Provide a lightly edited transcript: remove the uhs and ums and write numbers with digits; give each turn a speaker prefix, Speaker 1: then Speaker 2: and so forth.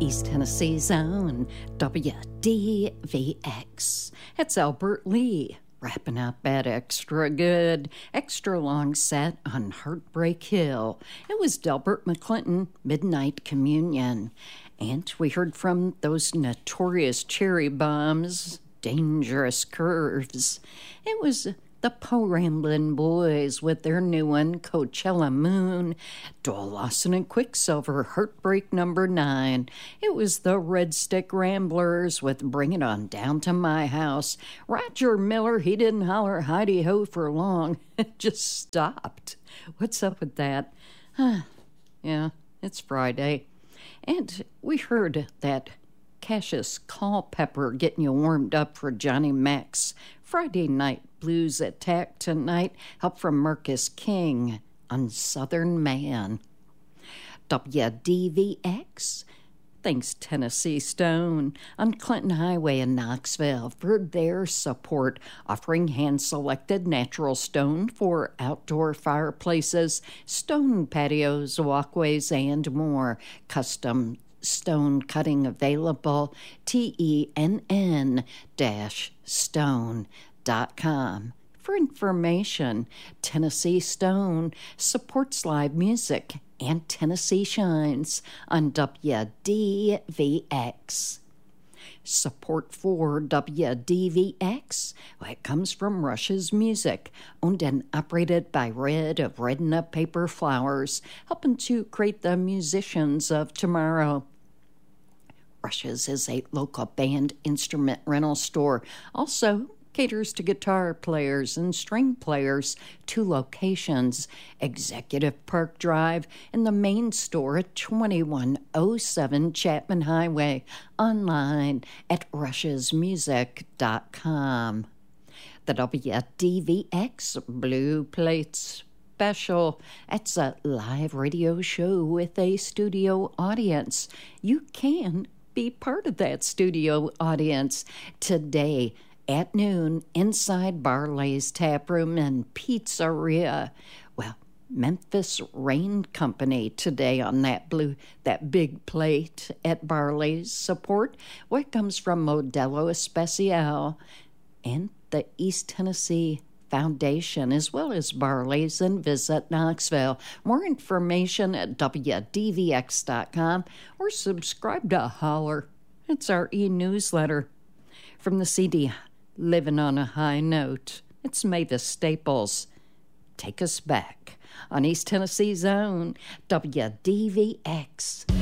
Speaker 1: East Tennessee's own WDVX. It's Albert Lee, wrapping up that extra good, extra long set on Heartbreak Hill. It was Delbert McClinton, Midnight Communion. And we heard from those notorious cherry bombs, Dangerous Curves. It was the Po Ramblin' Boys with their new one, Coachella Moon. Doyle Lawson and Quicksilver, Heartbreak number 9. It was the Red Stick Ramblers with Bring It On Down to My House. Roger Miller, he didn't holler Heidi-ho for long. It just stopped. What's up with that? Yeah, it's Friday. And we heard that Cassius Culpepper getting you warmed up for Johnny Mac's Friday Night Blues Attack tonight. Help from Marcus King on Southern Man. WDVX thanks Tennessee Stone on Clinton Highway in Knoxville for their support, offering hand-selected natural stone for outdoor fireplaces, stone patios, walkways, and more. Custom stone cutting available, TENN-stone.com. For information, Tennessee Stone supports live music and Tennessee Shines on WDVX. Support for WDVX, it comes from Rush's Music, owned and operated by Red of Red and Up Paper Flowers, helping to create the musicians of tomorrow. Rush's is a local band instrument rental store. Also caters to guitar players and string players. 2 locations, Executive Park Drive and the main store at 2107 Chapman Highway. Online at rushesmusic.com. The WDVX Blue Plate Special. It's a live radio show with a studio audience. You can be part of that studio audience today at noon inside Barley's Taproom and Pizzeria. Well, Memphis Rain Company today on that big plate at Barley's. Support what comes from Modelo Especial and the East Tennessee Foundation, as well as Barley's, and visit Knoxville. More information at WDVX.com or subscribe to Holler. It's our e-newsletter. From the CD Living on a High Note, it's Mavis Staples. Take us back on East Tennessee's own WDVX.